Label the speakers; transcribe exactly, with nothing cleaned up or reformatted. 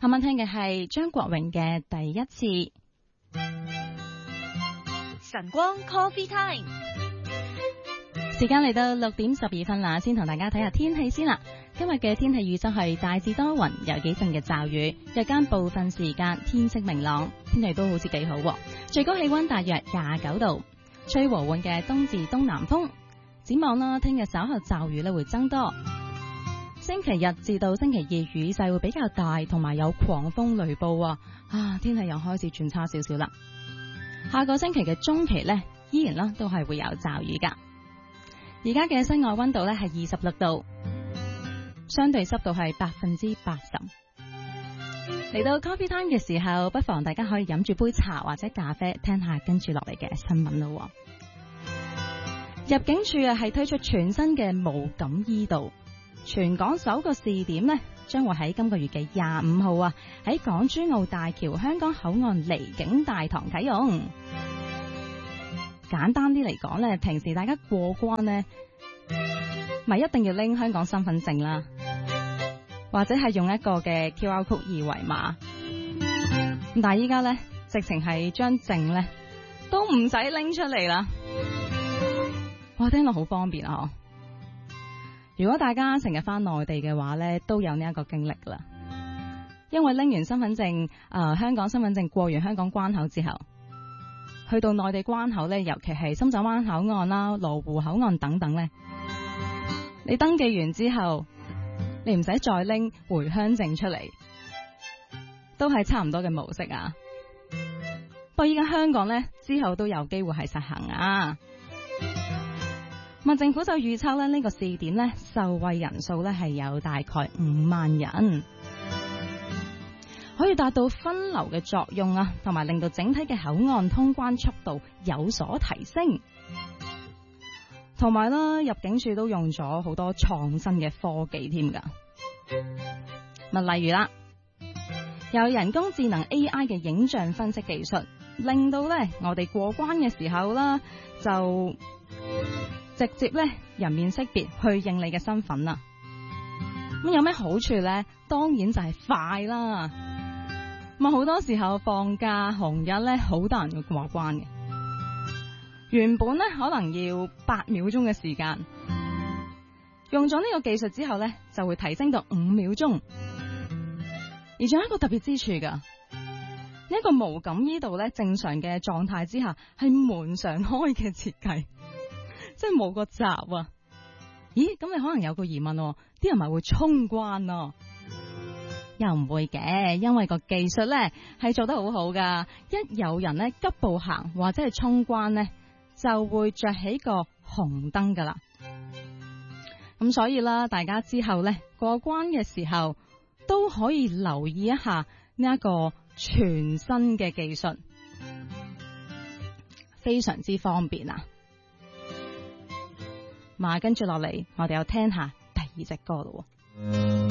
Speaker 1: 啱啱聽嘅係張國榮嘅第一次。
Speaker 2: 晨光 Coffee Time，
Speaker 1: 時間嚟到六點十二分啦，先同大家睇下天氣先啦。今日嘅天氣預測係大致多雲，有幾陣嘅驟雨，日間部分時間天色明朗，天氣都好似幾好，最高氣溫大約廿九度，吹和緩嘅東至東南風。展望啦，聽日稍後驟雨咧會增多，星期日至到星期二雨勢會比較大，同埋有狂風雷暴啊！啊，天氣又開始轉差少少啦。下個星期嘅中期呢，依然啦都係會有驟雨噶。而家嘅室外溫度呢係二十六度，相對濕度係百分之八十。嚟到 Coffee Time 嘅時候，不妨大家可以飲住杯茶或者咖啡，聽下跟住落嚟嘅新聞咯。入境處啊係推出全新嘅無感醫道，全港首個試點呢將會喺今個月嘅廿五號啊喺港珠澳大橋香港口岸離境大堂啟用。簡單啲嚟講呢，平時大家過關呢咪一定要拎香港身份證啦，或者係用一個嘅 Q R code 二維碼。咁但係依家呢，直情係將證呢都唔使拎出嚟啦。哇，聽落好方便啊！如果大家成日翻內地嘅話呢，都有呢一個經歷啦。因為拎完身份證，誒、呃，香港身份證過完香港關口之後，去到內地關口呢，尤其係深圳灣口岸啦、羅湖口岸等等呢，你登記完之後，你唔使再拎回鄉證出嚟，都係差唔多嘅模式啊。不過依家香港呢，之後都有機會係實行啊。咁政府就預測咧，呢個試點咧受惠人數咧係有大概五萬人，可以達到分流嘅作用啊，同埋令到整體嘅口岸通關速度有所提升。同埋啦，入境處都用咗好多創新嘅科技添噶。咪例如啦，有人工智能 A I 嘅影像分析技術，令到咧我哋過關嘅時候啦，就直接咧人面識別去認你嘅身份啦。咁有咩好處咧？當然就係快啦。咁好多時候放假紅日咧，好多人要過關嘅。原本咧可能要八秒鐘嘅時間，用咗呢個技術之後咧，就會提升到五秒鐘。而仲有一個特別之處噶，呢、這個無感醫道咧，正常嘅狀態之下係門常開嘅設計。即係冇個閘啊！咦，咁你可能有個疑問，啲人咪會衝關咯？又唔會嘅，因為個技術咧係做得好好噶。一有人咧急步行或者係衝關咧，就會着起個紅燈噶啦。咁所以啦，大家之後咧過關嘅時候都可以留意一下呢一個全新嘅技術，非常之方便啊！嘛，跟住落嚟，我哋又聽下第二隻歌咯。